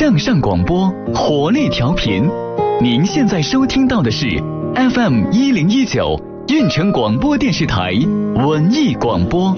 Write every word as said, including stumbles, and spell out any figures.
向上广播，活力调频。您现在收听到的是 F M 一零一九运城广播电视台文艺广播。